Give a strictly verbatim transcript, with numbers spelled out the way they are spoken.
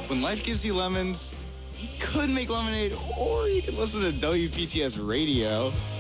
When life gives you lemons, you could make lemonade, or you could listen to W P T S radio.